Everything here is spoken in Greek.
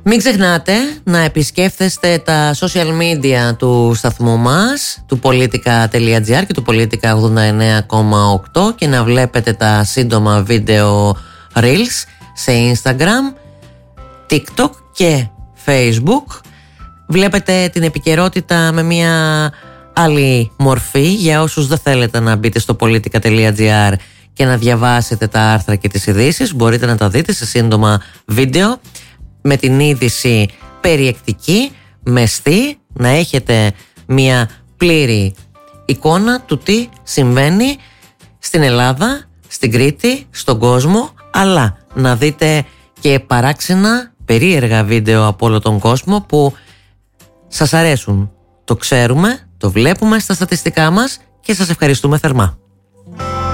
Μην ξεχνάτε να επισκέφτεστε τα social media του σταθμού μας, του politica.gr και του politica 89,8 και να βλέπετε τα σύντομα βίντεο reels σε Instagram, TikTok και Facebook. Βλέπετε την επικαιρότητα με μια άλλη μορφή για όσους δεν θέλετε να μπείτε στο politica.gr και να διαβάσετε τα άρθρα και τις ειδήσεις. Μπορείτε να τα δείτε σε σύντομα βίντεο με την είδηση περιεκτική, μεστή, να έχετε μια πλήρη εικόνα του τι συμβαίνει στην Ελλάδα, στην Κρήτη, στον κόσμο, αλλά να δείτε και παράξενα, περίεργα βίντεο από όλο τον κόσμο που σας αρέσουν. Το ξέρουμε, το βλέπουμε στα στατιστικά μας και σας ευχαριστούμε θερμά.